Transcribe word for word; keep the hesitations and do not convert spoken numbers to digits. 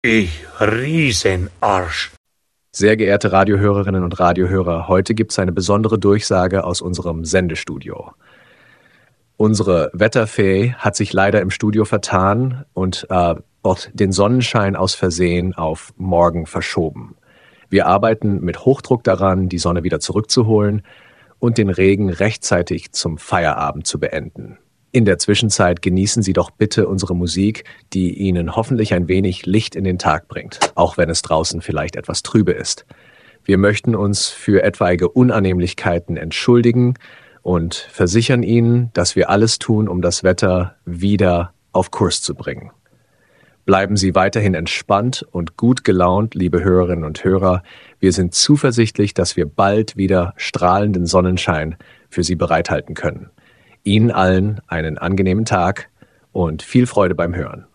Ich Riesenarsch. Sehr geehrte Radiohörerinnen und Radiohörer, heute gibt es eine besondere Durchsage aus unserem Sendestudio. Unsere Wetterfee hat sich leider im Studio vertan und äh, den Sonnenschein aus Versehen auf morgen verschoben. Wir arbeiten mit Hochdruck daran, die Sonne wieder zurückzuholen und den Regen rechtzeitig zum Feierabend zu beenden. In der Zwischenzeit genießen Sie doch bitte unsere Musik, die Ihnen hoffentlich ein wenig Licht in den Tag bringt, auch wenn es draußen vielleicht etwas trübe ist. Wir möchten uns für etwaige Unannehmlichkeiten entschuldigen und versichern Ihnen, dass wir alles tun, um das Wetter wieder auf Kurs zu bringen. Bleiben Sie weiterhin entspannt und gut gelaunt, liebe Hörerinnen und Hörer. Wir sind zuversichtlich, dass wir bald wieder strahlenden Sonnenschein für Sie bereithalten können. Ihnen allen einen angenehmen Tag und viel Freude beim Hören.